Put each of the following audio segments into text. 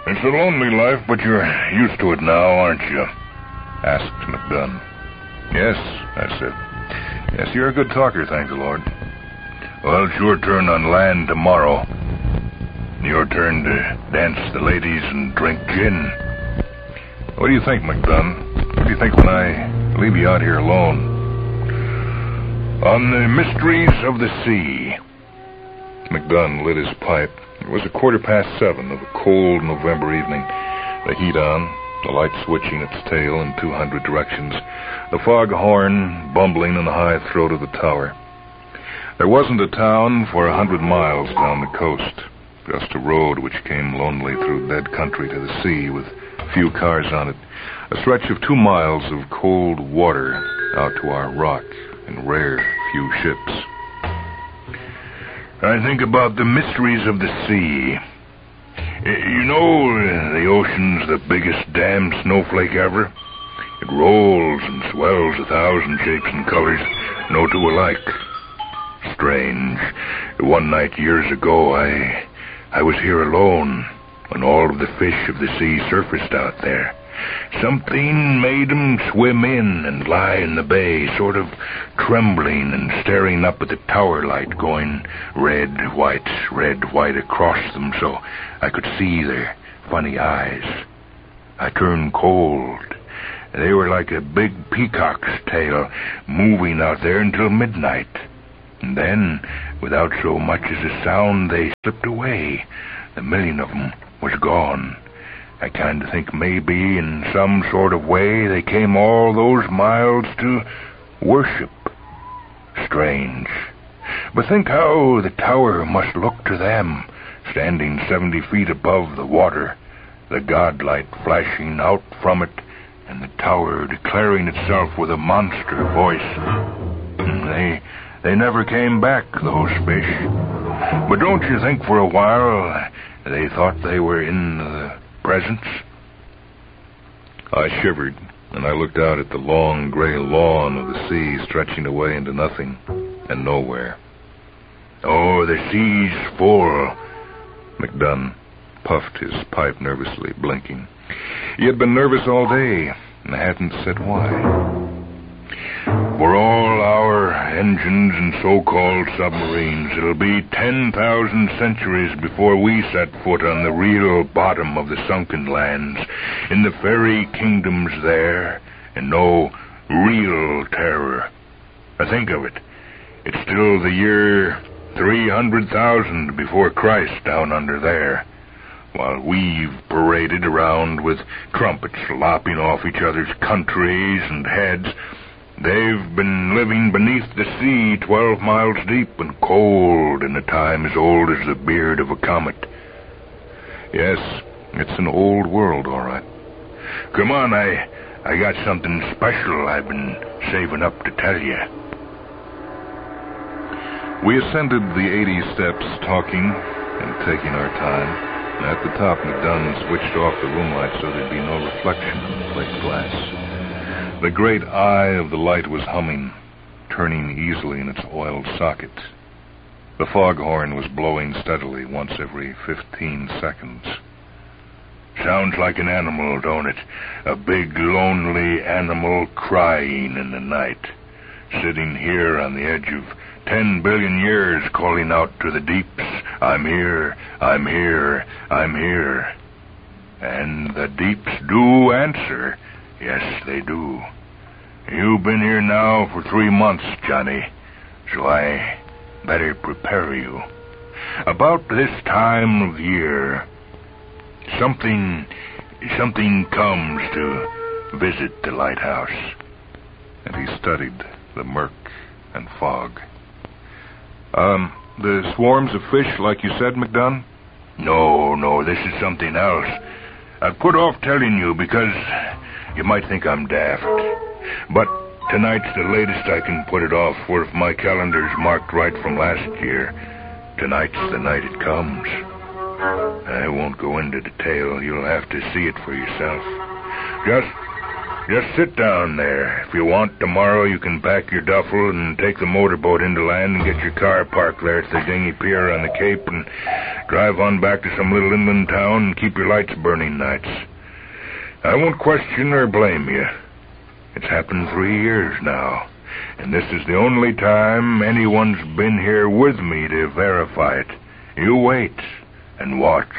It's a lonely life, but you're used to it now, aren't you? Asked McDunn. Yes, I said. Yes, you're a good talker, thank the Lord. Well, it's your turn on land tomorrow. Your turn to dance the ladies and drink gin. What do you think, McDunn? What do you think when I leave you out here alone? On the mysteries of the sea. McDunn lit his pipe. It was 7:15 of a cold November evening. The heat on, the light switching its tail in 200 directions, the fog horn bumbling in the high throat of the tower. There wasn't a town for 100 miles down the coast, just a road which came lonely through dead country to the sea with few cars on it, a stretch of 2 miles of cold water out to our rock and rare few ships. I think about the mysteries of the sea. You know, the ocean's the biggest damn snowflake ever. It rolls and swells 1,000 shapes and colors, no two alike. Strange. One night years ago, I was here alone when all of the fish of the sea surfaced out there. Something made 'em swim in and lie in the bay, sort of trembling and staring up at the tower light going red, white across them so I could see their funny eyes. I turned cold. They were like a big peacock's tail moving out there until midnight. And then, without so much as a sound, they slipped away. The million of 'em was gone. I kind of think maybe in some sort of way they came all those miles to worship. Strange. But think how the tower must look to them, standing 70 feet above the water, the godlight flashing out from it, and the tower declaring itself with a monster voice. They never came back, those fish. But don't you think for a while they thought they were in the presence? I shivered, and I looked out at the long gray lawn of the sea stretching away into nothing and nowhere. Oh, the sea's full. McDunn puffed his pipe nervously, blinking. He had been nervous all day, and hadn't said why. For all our engines and so-called submarines, it'll be 10,000 centuries before we set foot on the real bottom of the sunken lands, in the fairy kingdoms there, and know real terror. Think of it. It's still the year 300,000 before Christ down under there, while we've paraded around with trumpets lopping off each other's countries and heads. They've been living beneath the sea 12 miles deep and cold in a time as old as the beard of a comet. Yes, it's an old world, all right. Come on, I got something special I've been saving up to tell you. We ascended the 80 steps, talking and taking our time. At the top, McDunn switched off the room light so there'd be no reflection in the plate glass. The great eye of the light was humming, turning easily in its oiled socket. The foghorn was blowing steadily once every 15 seconds. Sounds like an animal, don't it? A big, lonely animal crying in the night. Sitting here on the edge of 10 billion years calling out to the deeps, I'm here, I'm here, I'm here. And the deeps do answer. Yes, they do. You've been here now for 3 months, Johnny, so I better prepare you. About this time of year, something comes to visit the lighthouse. And he studied the murk and fog. The swarms of fish, like you said, McDunn? No, this is something else. I put off telling you because you might think I'm daft. But tonight's the latest I can put it off, for if my calendar's marked right from last year, tonight's the night it comes. I won't go into detail. You'll have to see it for yourself. Just sit down there. If you want, tomorrow you can pack your duffel and take the motorboat into land and get your car parked there at the dinghy pier on the Cape and drive on back to some little inland town and keep your lights burning nights. I won't question or blame you. It's happened 3 years now, and this is the only time anyone's been here with me to verify it. You wait and watch.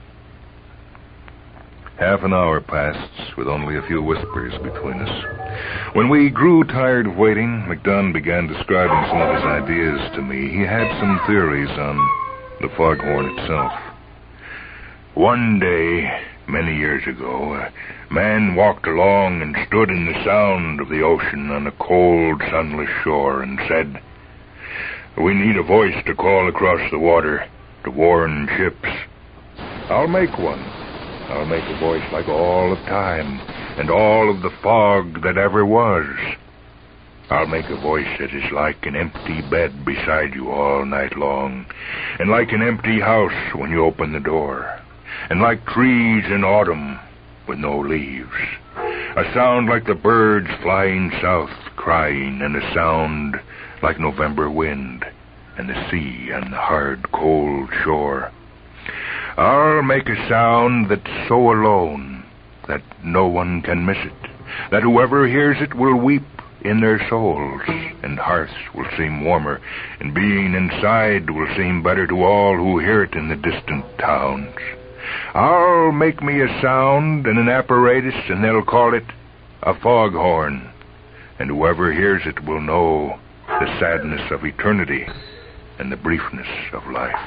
Half an hour passed, with only a few whispers between us. When we grew tired of waiting, McDunn began describing some of his ideas to me. He had some theories on the foghorn itself. One day, many years ago, a man walked along and stood in the sound of the ocean on a cold, sunless shore and said, "We need a voice to call across the water to warn ships. I'll make one. I'll make a voice like all of time and all of the fog that ever was. I'll make a voice that is like an empty bed beside you all night long, and like an empty house when you open the door, and like trees in autumn with no leaves. A sound like the birds flying south crying, and a sound like November wind and the sea on the hard, cold shore. I'll make a sound that's so alone that no one can miss it, that whoever hears it will weep in their souls, and hearths will seem warmer, and being inside will seem better to all who hear it in the distant towns. I'll make me a sound and an apparatus, and they'll call it a foghorn, and whoever hears it will know the sadness of eternity and the briefness of life."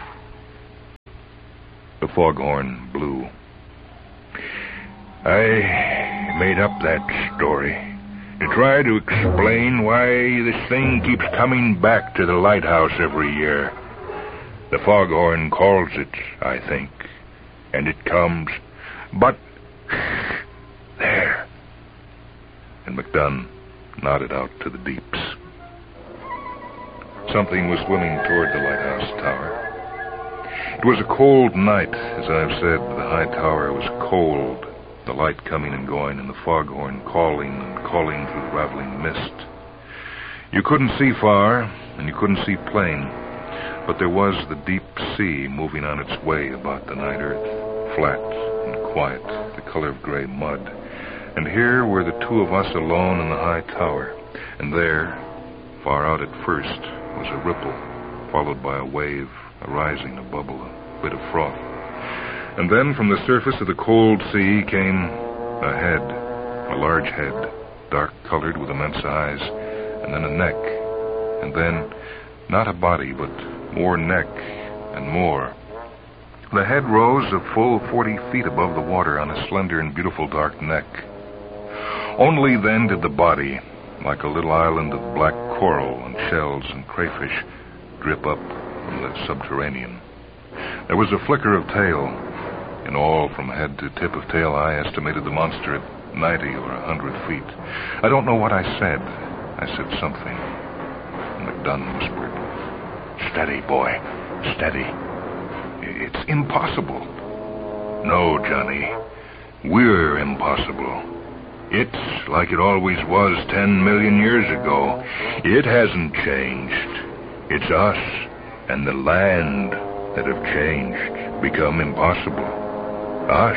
The foghorn blew. I made up that story to try to explain why this thing keeps coming back to the lighthouse every year. The foghorn calls it, I think, and it comes. But, shh, there. And McDunn nodded out to the deeps. Something was swimming toward the lighthouse tower. It was a cold night, as I've said. The high tower was cold, the light coming and going, and the foghorn calling and calling through the raveling mist. You couldn't see far, and you couldn't see plain, but there was the deep sea moving on its way about the night earth, flat and quiet, the color of gray mud. And here were the two of us alone in the high tower, and there, far out at first, was a ripple, followed by a wave, a rising, a bubble, a bit of froth. And then from the surface of the cold sea came a head, a large head, dark-colored with immense eyes, and then a neck, and then not a body, but more neck and more. The head rose a full 40 feet above the water on a slender and beautiful dark neck. Only then did the body, like a little island of black coral and shells and crayfish, drip up from the subterranean. There was a flicker of tail. In all, from head to tip of tail, I estimated the monster at 90 or 100 feet. I don't know what I said. I said something. And McDunn whispered, "Steady, boy, steady. It's impossible." "No, Johnny, we're impossible. It's like it always was 10 million years ago. It hasn't changed. It's us and the land that have changed, become impossible. Us."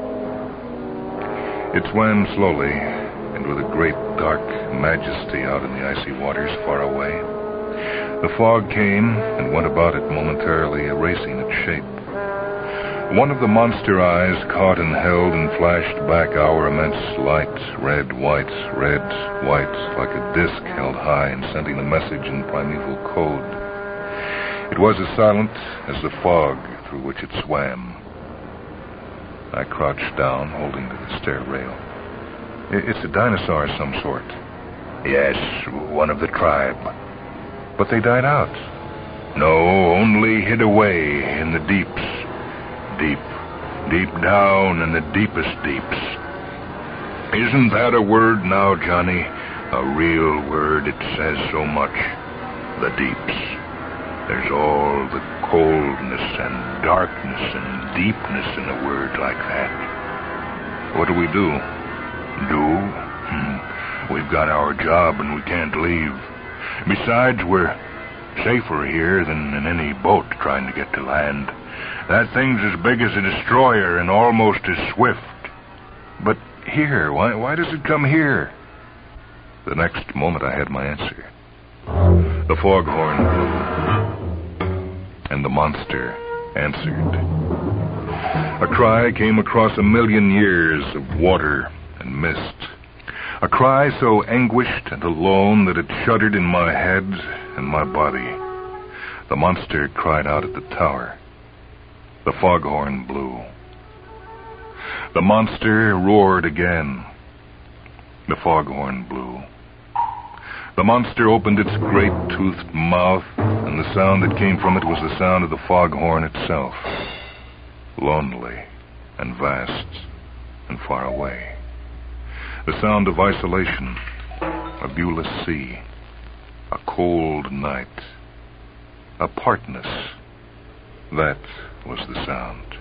It swam slowly and with a great dark majesty out in the icy waters far away. The fog came and went about it, momentarily erasing its shape. One of the monster eyes caught and held and flashed back our immense light, red, white, like a disk held high and sending a message in primeval code. It was as silent as the fog through which it swam. I crouched down, holding to the stair rail. It's a dinosaur of some sort. Yes, one of the tribe. But they died out. No, only hid away in the deeps. Deep down in the deepest deeps. Isn't that a word now, Johnny? A real word, it says so much. The deeps. There's all the coldness and darkness and deepness in a word like that. What do we do? Do? We've got our job and we can't leave. Besides, we're safer here than in any boat trying to get to land. That thing's as big as a destroyer and almost as swift. But here, why does it come here? The next moment I had my answer. The foghorn blew, and the monster answered. A cry came across 1,000,000 years of water and mist. A cry so anguished and alone that it shuddered in my head and my body. The monster cried out at the tower. The foghorn blew. The monster roared again. The foghorn blew. The monster opened its great toothed mouth, and the sound that came from it was the sound of the foghorn itself. Lonely and vast and far away. The sound of isolation, a viewless sea, a cold night, apartness. That was the sound.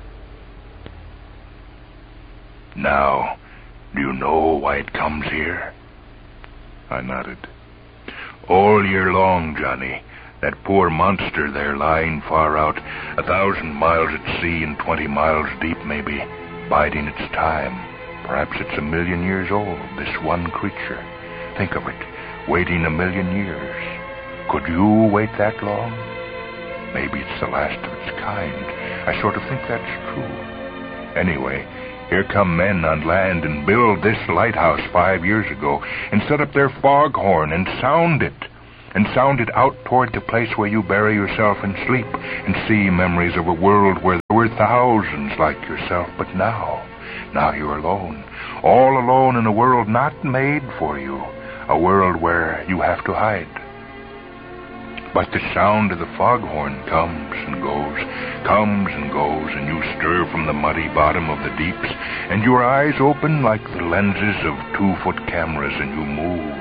Now, do you know why it comes here? I nodded. All year long, Johnny, that poor monster there lying far out, 1,000 miles at sea and 20 miles deep maybe, biding its time. Perhaps it's 1,000,000 years old, this one creature. Think of it, waiting 1,000,000 years. Could you wait that long? Maybe it's the last of its kind. I sort of think that's true. Anyway, here come men on land and build this lighthouse 5 years ago and set up their foghorn and sound it out toward the place where you bury yourself and sleep and see memories of a world where there were thousands like yourself. But now you're alone, all alone in a world not made for you, a world where you have to hide. But the sound of the foghorn comes and goes, and you stir from the muddy bottom of the deeps, and your eyes open like the lenses of 2-foot cameras, and you move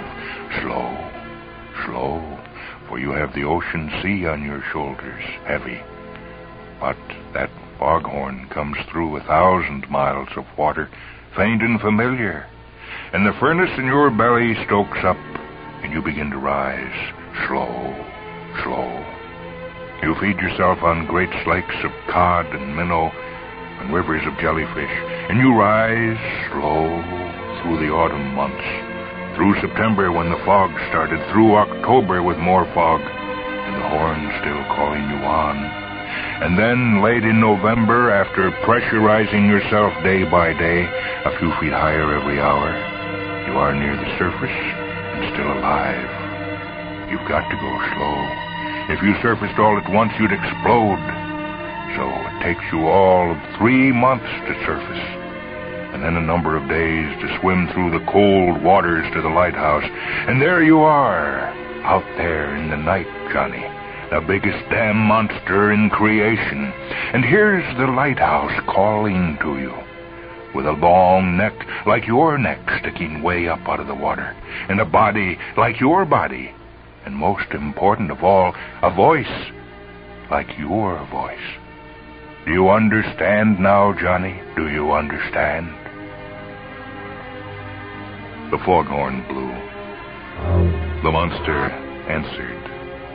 slow, for you have the ocean sea on your shoulders, heavy. But that foghorn comes through 1,000 miles of water, faint and familiar, and the furnace in your belly stokes up, and you begin to rise, slow. You feed yourself on great slakes of cod and minnow and rivers of jellyfish, and you rise slow through the autumn months, through September when the fog started, through October with more fog, and the horn still calling you on. And then, late in November, after pressurizing yourself day by day, a few feet higher every hour, you are near the surface and still alive. You've got to go slow. If you surfaced all at once, you'd explode. So it takes you all of 3 months to surface, and then a number of days to swim through the cold waters to the lighthouse. And there you are, out there in the night, Johnny, the biggest damn monster in creation. And here's the lighthouse calling to you, with a long neck like your neck sticking way up out of the water, and a body like your body, and most important of all, a voice like your voice. Do you understand now, Johnny? Do you understand? The foghorn blew. The monster answered.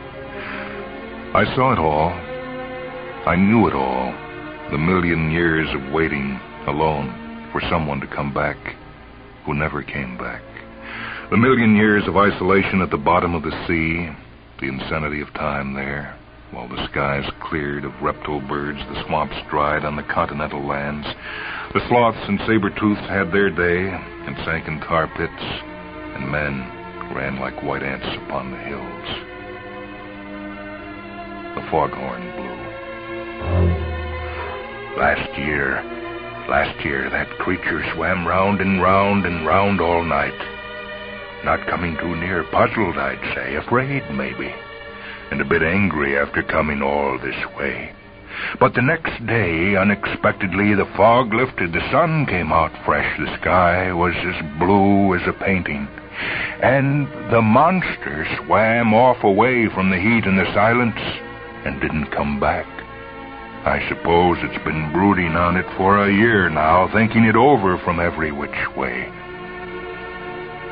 I saw it all. I knew it all. The 1,000,000 years of waiting alone for someone to come back who never came back. The 1,000,000 years of isolation at the bottom of the sea, the insanity of time there, while the skies cleared of reptile birds, the swamps dried on the continental lands, the sloths and saber-tooths had their day and sank in tar pits, and men ran like white ants upon the hills. The foghorn blew. Last year, that creature swam round and round and round all night. Not coming too near, puzzled, I'd say, afraid maybe, and a bit angry after coming all this way. But the next day, unexpectedly, the fog lifted, the sun came out fresh, the sky was as blue as a painting, and the monster swam off away from the heat and the silence and didn't come back. I suppose it's been brooding on it for a year now, thinking it over from every which way.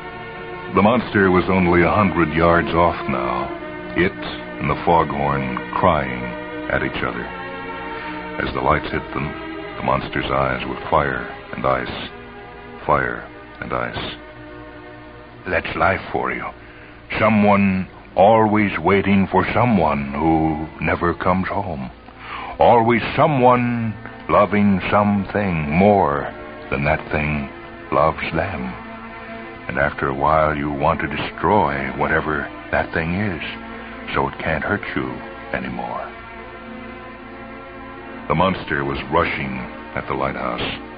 The monster was only 100 yards off now, it and the foghorn crying at each other. As the lights hit them, the monster's eyes were fire and ice, fire and ice. That's life for you. Someone always waiting for someone who never comes home. Always someone loving something more than that thing loves them. And after a while you want to destroy whatever that thing is, so it can't hurt you anymore. The monster was rushing at the lighthouse.